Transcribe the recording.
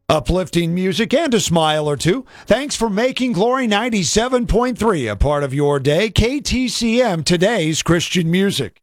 Uplifting music and a smile or two. Thanks for making Glory 97.3 a part of your day. KTCM, today's Christian music.